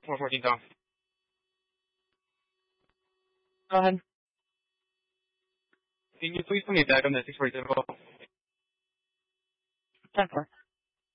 414 Tom. Go ahead. Can you please put me back on the 647 call? 10-4.